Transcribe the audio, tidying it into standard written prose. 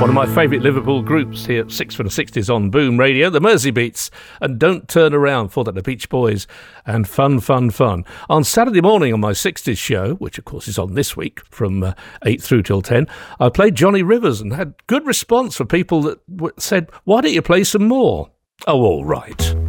One of my favourite Liverpool groups here at 6 for the 60s on Boom Radio, the Mersey Beats, and Don't Turn Around for that, the Beach Boys, and Fun, Fun, Fun. On Saturday morning on my 60s show, which of course is on this week from 8 through till 10, I played Johnny Rivers and had good response from people that said, why don't you play some more? Oh, all right.